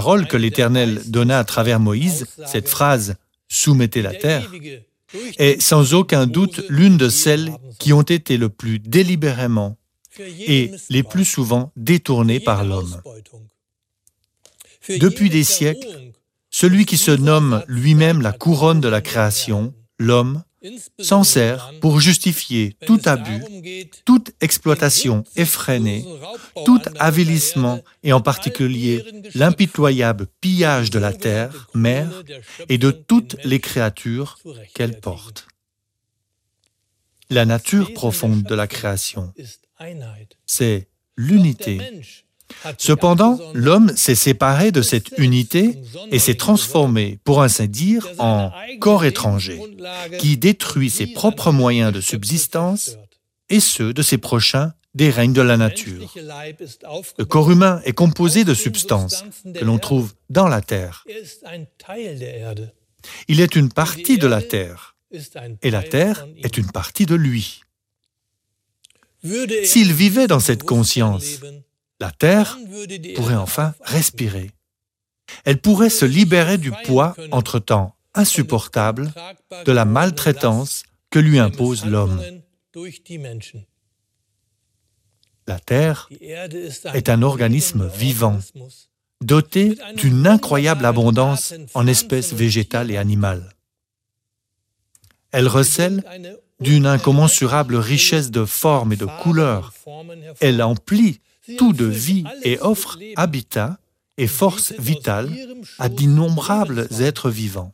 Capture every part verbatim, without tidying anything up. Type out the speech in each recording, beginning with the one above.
parole que l'Éternel donna à travers Moïse, cette phrase « soumettez la terre », est sans aucun doute l'une de celles qui ont été le plus délibérément et les plus souvent détournées par l'homme. Depuis des siècles, celui qui se nomme lui-même la couronne de la création, l'homme, s'en sert pour justifier tout abus, toute exploitation effrénée, tout avilissement et en particulier l'impitoyable pillage de la terre, mère, et de toutes les créatures qu'elle porte. La nature profonde de la création, c'est l'unité. Cependant, l'homme s'est séparé de cette unité et s'est transformé, pour ainsi dire, en corps étranger, qui détruit ses propres moyens de subsistance et ceux de ses prochains des règnes de la nature. Le corps humain est composé de substances que l'on trouve dans la terre. Il est une partie de la terre, et la terre est une partie de lui. S'il vivait dans cette conscience, la terre pourrait enfin respirer. Elle pourrait se libérer du poids entre-temps insupportable de la maltraitance que lui impose l'homme. La terre est un organisme vivant, doté d'une incroyable abondance en espèces végétales et animales. Elle recèle d'une incommensurable richesse de formes et de couleurs. Elle emplit tout de vie et offre habitat et force vitale à d'innombrables êtres vivants.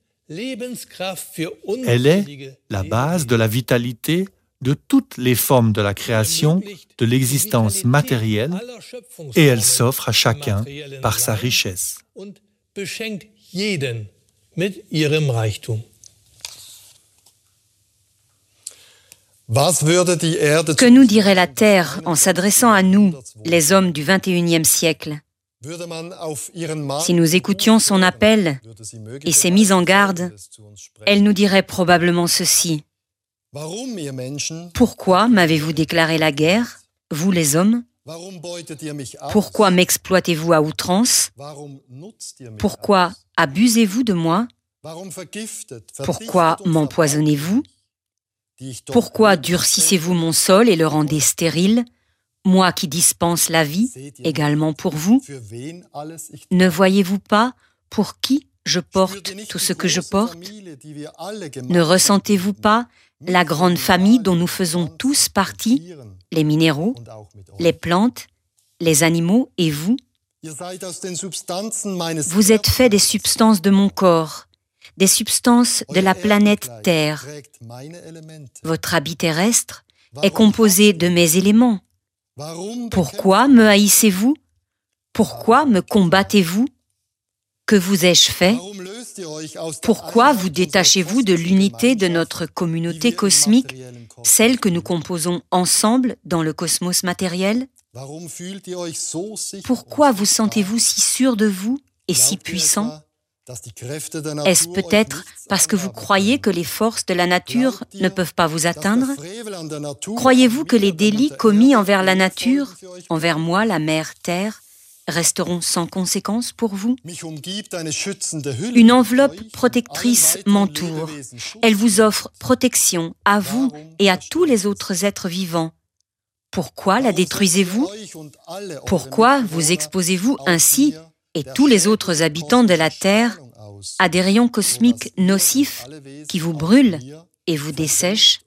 Elle est la base de la vitalité de toutes les formes de la création, de l'existence matérielle, et elle s'offre à chacun par sa richesse. Que nous dirait la Terre en s'adressant à nous, les hommes du vingt et unième siècle? Si nous écoutions son appel et ses mises en garde, elle nous dirait probablement ceci. Pourquoi m'avez-vous déclaré la guerre, vous les hommes? Pourquoi m'exploitez-vous à outrance? Pourquoi abusez-vous de moi? Pourquoi m'empoisonnez-vous? Pourquoi durcissez-vous mon sol et le rendez stérile, moi qui dispense la vie, également pour vous? Ne voyez-vous pas pour qui je porte tout ce que je porte? Ne ressentez-vous pas la grande famille dont nous faisons tous partie, les minéraux, les plantes, les animaux et vous? Vous êtes faits des substances de mon corps, des substances de la planète Terre. Votre habit terrestre est composé de mes éléments. Pourquoi me haïssez-vous? Pourquoi me combattez-vous? Que vous ai-je fait? Pourquoi vous détachez-vous de l'unité de notre communauté cosmique, celle que nous composons ensemble dans le cosmos matériel? Pourquoi vous sentez-vous si sûr de vous et si puissant? Est-ce peut-être parce que vous croyez que les forces de la nature ne peuvent pas vous atteindre? Croyez-vous que les délits commis envers la nature, envers moi, la mère Terre, resteront sans conséquence pour vous? Une enveloppe protectrice m'entoure. Elle vous offre protection à vous et à tous les autres êtres vivants. Pourquoi la détruisez-vous? Pourquoi vous exposez-vous ainsi et tous les autres habitants de la Terre à des rayons cosmiques nocifs qui vous brûlent et vous dessèchent?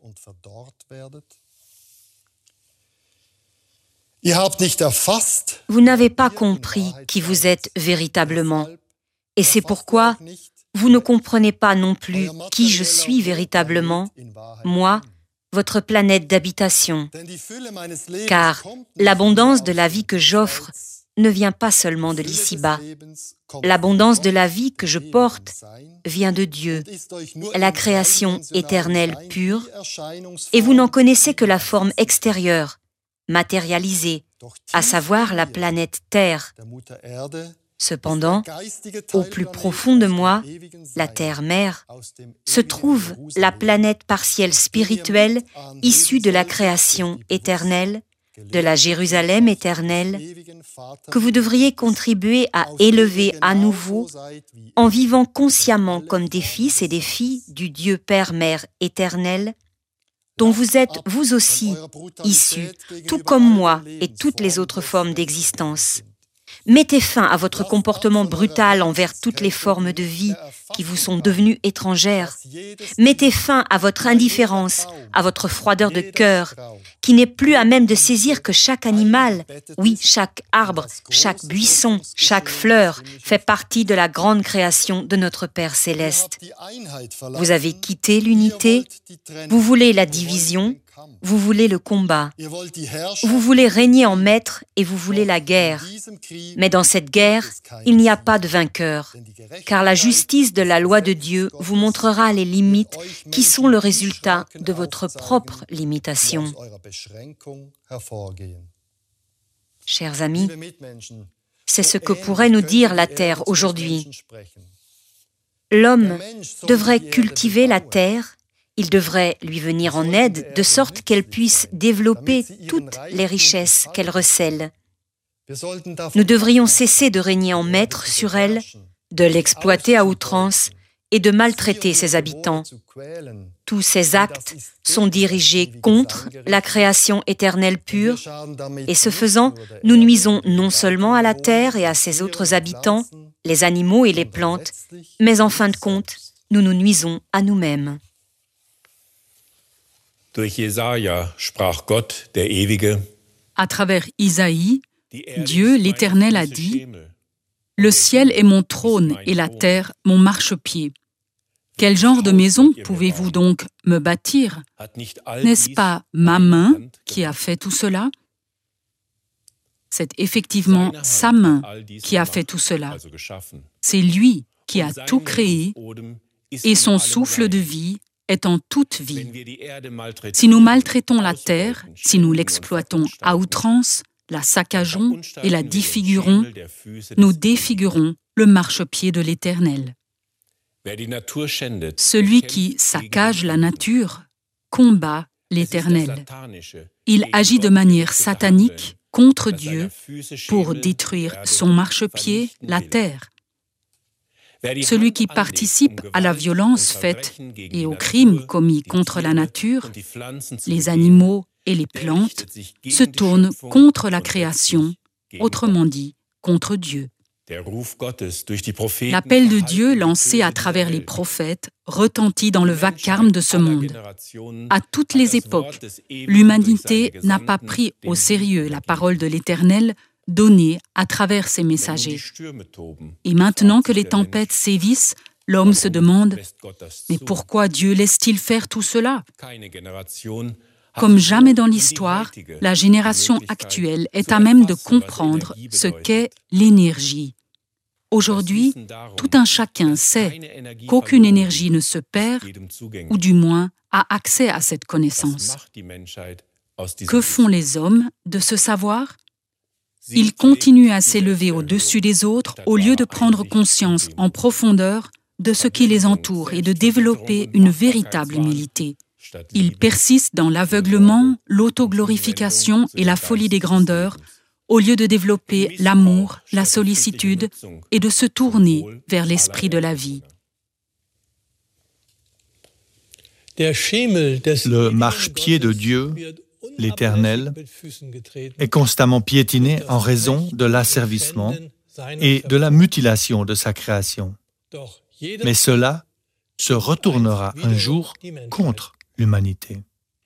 Vous n'avez pas compris qui vous êtes véritablement, et c'est pourquoi vous ne comprenez pas non plus qui je suis véritablement, moi, votre planète d'habitation. Car l'abondance de la vie que j'offre ne vient pas seulement de l'ici-bas. L'abondance de la vie que je porte vient de Dieu, la création éternelle pure, et vous n'en connaissez que la forme extérieure, matérialisée, à savoir la planète Terre. Cependant, au plus profond de moi, la Terre-Mère, se trouve la planète partielle spirituelle issue de la création éternelle, de la Jérusalem éternelle que vous devriez contribuer à élever à nouveau en vivant consciemment comme des fils et des filles du Dieu Père-Mère éternel, dont vous êtes vous aussi issus, tout comme moi et toutes les autres formes d'existence. Mettez fin à votre comportement brutal envers toutes les formes de vie qui vous sont devenues étrangères. Mettez fin à votre indifférence, à votre froideur de cœur, qui n'est plus à même de saisir que chaque animal, oui, chaque arbre, chaque buisson, chaque fleur fait partie de la grande création de notre Père céleste. Vous avez quitté l'unité, vous voulez la division, vous voulez le combat, vous voulez régner en maître et vous voulez la guerre. Mais dans cette guerre, il n'y a pas de vainqueur, car la justice de la loi de Dieu vous montrera les limites qui sont le résultat de votre propre limitation. Chers amis, c'est ce que pourrait nous dire la terre aujourd'hui. L'homme devrait cultiver la terre. Il devrait lui venir en aide de sorte qu'elle puisse développer toutes les richesses qu'elle recèle. Nous devrions cesser de régner en maître sur elle, de l'exploiter à outrance et de maltraiter ses habitants. Tous ces actes sont dirigés contre la création éternelle pure et ce faisant, nous nuisons non seulement à la terre et à ses autres habitants, les animaux et les plantes, mais en fin de compte, nous nous nuisons à nous-mêmes. Durch Jesaja sprach Gott, der Ewige. À travers Isaïe, Dieu, l'Éternel, a dit « Le ciel est mon trône et la terre mon marchepied. Quel genre de maison pouvez-vous donc me bâtir? N'est-ce pas ma main qui a fait tout cela? » C'est effectivement sa main qui a fait tout cela. C'est lui qui a tout créé et son souffle de vie est en toute vie. Si nous maltraitons la terre, si nous l'exploitons à outrance, la saccageons et la défigurons, nous défigurons le marchepied de l'Éternel. Celui qui saccage la nature combat l'Éternel. Il agit de manière satanique contre Dieu pour détruire son marchepied, la terre. Celui qui participe à la violence faite et aux crimes commis contre la nature, les animaux et les plantes, se tourne contre la création, autrement dit, contre Dieu. L'appel de Dieu lancé à travers les prophètes retentit dans le vacarme de ce monde. À toutes les époques, l'humanité n'a pas pris au sérieux la parole de l'Éternel donnée à travers ses messagers. Et maintenant que les tempêtes sévissent, l'homme se demande « Mais pourquoi Dieu laisse-t-il faire tout cela ?» Comme jamais dans l'histoire, la génération actuelle est à même de comprendre ce qu'est l'énergie. Aujourd'hui, tout un chacun sait qu'aucune énergie ne se perd, ou du moins a accès à cette connaissance. Que font les hommes de ce savoir? Ils continuent à s'élever au-dessus des autres au lieu de prendre conscience en profondeur de ce qui les entoure et de développer une véritable humilité. Ils persistent dans l'aveuglement, l'autoglorification et la folie des grandeurs, au lieu de développer l'amour, la sollicitude et de se tourner vers l'esprit de la vie. Le marchepied de Dieu, l'Éternel, est constamment piétiné en raison de l'asservissement et de la mutilation de sa création. Mais cela se retournera un jour contre l'humanité.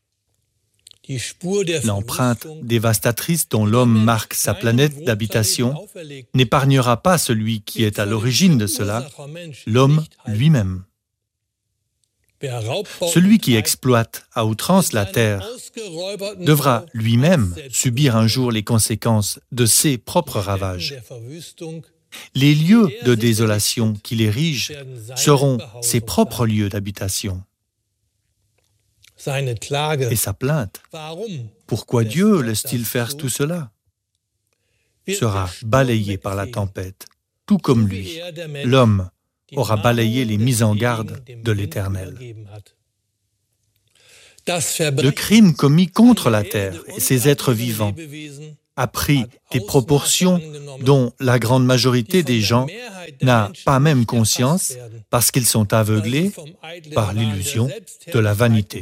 L'empreinte dévastatrice dont l'homme marque sa planète d'habitation n'épargnera pas celui qui est à l'origine de cela, l'homme lui-même. Celui qui exploite à outrance la terre devra lui-même subir un jour les conséquences de ses propres ravages. Les lieux de désolation qu'il érige seront ses propres lieux d'habitation. Et sa plainte, pourquoi Dieu laisse-t-il faire tout cela, sera balayée par la tempête, tout comme lui, l'homme, aura balayé les mises en garde de l'Éternel. Le crime commis contre la Terre et ses êtres vivants a pris des proportions dont la grande majorité des gens n'a pas même conscience parce qu'ils sont aveuglés par l'illusion de la vanité.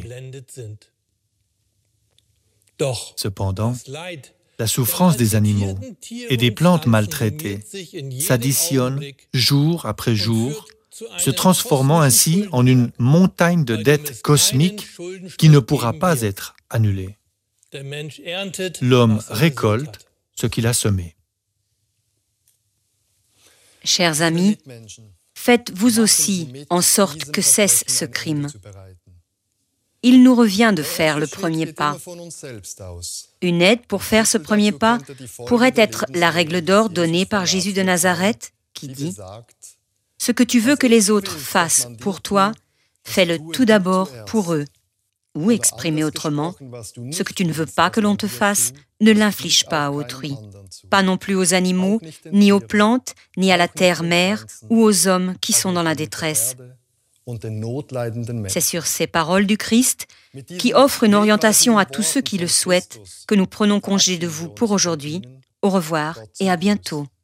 Cependant, la souffrance des animaux et des plantes maltraitées s'additionne jour après jour, se transformant ainsi en une montagne de dettes cosmiques qui ne pourra pas être annulée. L'homme récolte ce qu'il a semé. Chers amis, faites vous aussi en sorte que cesse ce crime. Il nous revient de faire le premier pas. Une aide pour faire ce premier pas pourrait être la règle d'or donnée par Jésus de Nazareth, qui dit « Ce que tu veux que les autres fassent pour toi, fais-le tout d'abord pour eux. » Ou exprimé autrement, ce que tu ne veux pas que l'on te fasse, ne l'inflige pas à autrui, pas non plus aux animaux, ni aux plantes, ni à la terre-mère, ou aux hommes qui sont dans la détresse. C'est sur ces paroles du Christ, qui offrent une orientation à tous ceux qui le souhaitent, que nous prenons congé de vous pour aujourd'hui. Au revoir et à bientôt.